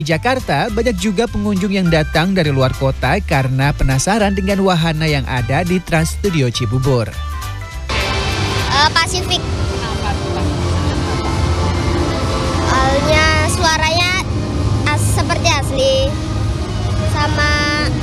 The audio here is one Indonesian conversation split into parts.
Di Jakarta, banyak juga pengunjung yang datang dari luar kota karena penasaran dengan wahana yang ada di Trans Studio Cibubur. Pasifik. Soalnya suaranya seperti asli. Sama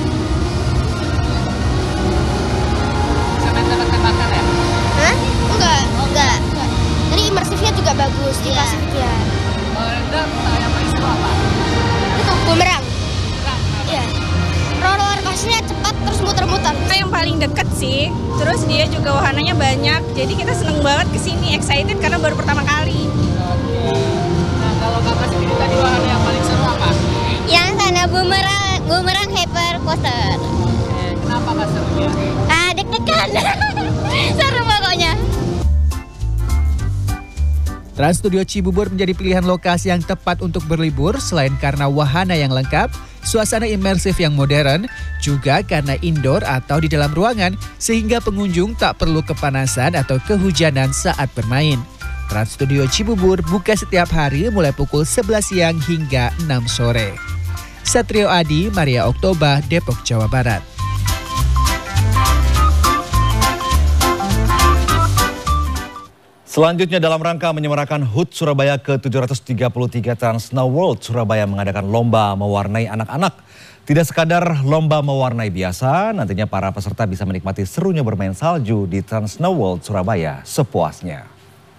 tebak-tebakan ya? Hah? Enggak. Jadi imersifnya juga bagus di Pasifik ya. Yang paling seru apa? Itu bumerang. Iya. Roller coasternya cepat terus muter-muter. Yang paling deket sih, terus dia juga wahananya banyak, jadi kita seneng banget kesini, excited karena baru pertama kali. Nah, kalau kakak sendiri tadi wahana yang paling seru apa? Yang sana bumerang hyper coaster. Kenapa kak serunya? Deg-degan. Seru pokoknya. Trans Studio Cibubur menjadi pilihan lokasi yang tepat untuk berlibur selain karena wahana yang lengkap, suasana imersif yang modern, juga karena indoor atau di dalam ruangan sehingga pengunjung tak perlu kepanasan atau kehujanan saat bermain. Trans Studio Cibubur buka setiap hari mulai pukul 11 siang hingga 6 sore. Satrio Adi, Maria Oktober, Depok, Jawa Barat. Selanjutnya dalam rangka menyemarakan HUT Surabaya ke-733 Trans Snow World, Surabaya mengadakan lomba mewarnai anak-anak. Tidak sekadar lomba mewarnai biasa, nantinya para peserta bisa menikmati serunya bermain salju di Trans Snow World Surabaya sepuasnya.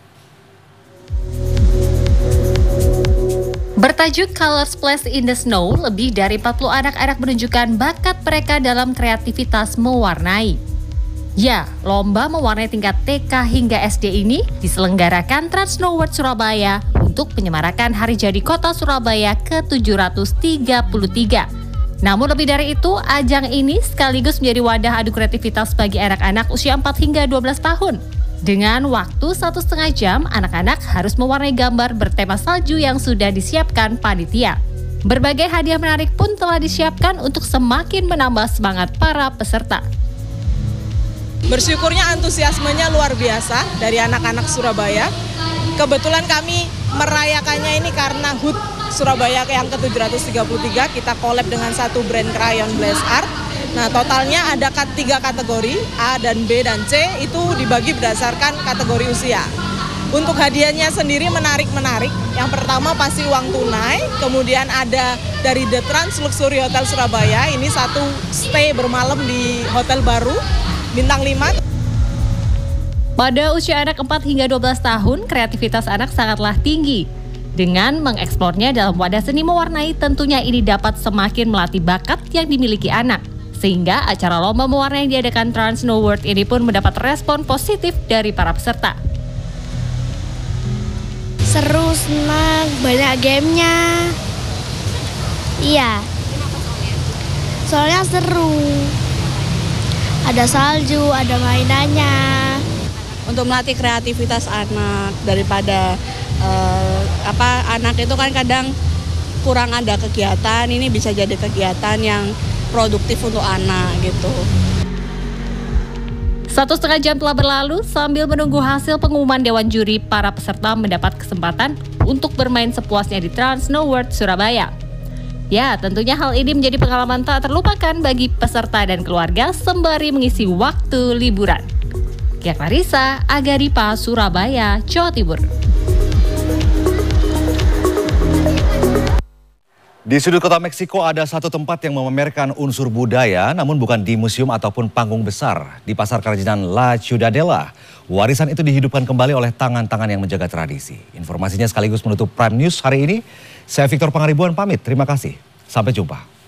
Bertajuk Color Splash in the Snow, lebih dari 40 anak-anak menunjukkan bakat mereka dalam kreativitas mewarnai. Ya, lomba mewarnai tingkat TK hingga SD ini diselenggarakan Trans Snow World Surabaya untuk menyemarakan Hari Jadi Kota Surabaya ke-733. Namun lebih dari itu, ajang ini sekaligus menjadi wadah adu kreativitas bagi anak-anak usia 4 hingga 12 tahun. Dengan waktu 1,5 jam, anak-anak harus mewarnai gambar bertema salju yang sudah disiapkan panitia. Berbagai hadiah menarik pun telah disiapkan untuk semakin menambah semangat para peserta. Bersyukurnya antusiasmenya luar biasa dari anak-anak Surabaya. Kebetulan kami merayakannya ini karena HUT Surabaya yang ke-733, kita collab dengan satu brand krayon Blaze Art. Nah, totalnya ada 3 kategori, A dan B dan C, itu dibagi berdasarkan kategori usia. Untuk hadiahnya sendiri menarik-menarik. Yang pertama pasti uang tunai, kemudian ada dari The Trans Luxury Hotel Surabaya, ini satu stay bermalam di hotel baru, bintang 5. Pada usia anak 4 hingga 12 tahun, kreativitas anak sangatlah tinggi. Dengan mengeksplornya dalam wadah seni mewarnai, tentunya ini dapat semakin melatih bakat yang dimiliki anak. Sehingga acara lomba mewarnai yang diadakan Trans Snow World ini pun mendapat respon positif dari para peserta. Seru, senang, banyak gamenya. Iya. Soalnya seru. Ada salju, ada mainannya. Untuk melatih kreativitas anak daripada anak itu kan kadang kurang ada kegiatan, ini bisa jadi kegiatan yang produktif untuk anak gitu. 1,5 jam telah berlalu, sambil menunggu hasil pengumuman Dewan Juri, para peserta mendapat kesempatan untuk bermain sepuasnya di Trans Snow World Surabaya. Ya, tentunya hal ini menjadi pengalaman tak terlupakan bagi peserta dan keluarga sembari mengisi waktu liburan. Kia Clarissa, Agaripa, Surabaya, Jawa Timur. Di sudut kota Meksiko ada satu tempat yang memamerkan unsur budaya, namun bukan di museum ataupun panggung besar. Di Pasar Kerajinan La Ciudadela, warisan itu dihidupkan kembali oleh tangan-tangan yang menjaga tradisi. Informasinya sekaligus menutup Prime News hari ini. Saya Victor Pangaribuan pamit, terima kasih. Sampai jumpa.